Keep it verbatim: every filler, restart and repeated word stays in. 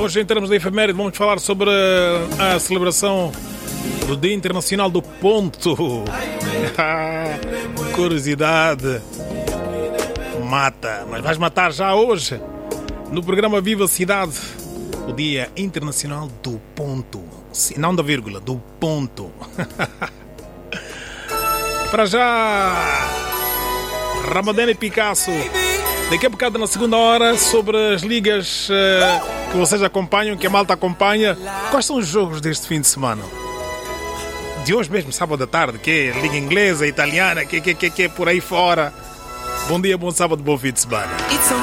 Hoje, em termos de efeméride, vamos falar sobre a celebração do Dia Internacional do Ponto. Curiosidade mata, mas vais matar já hoje no programa Viva Cidade, o Dia Internacional do Ponto, não da vírgula, do ponto. Para já, Ramadane e Picasso. Daqui a bocado, na segunda hora, sobre as ligas uh, que vocês acompanham, que a malta acompanha. Quais são os jogos deste fim de semana? De hoje mesmo, sábado à tarde, que é liga inglesa, italiana, que, que, que, que é por aí fora. Bom dia, bom sábado, bom fim de semana.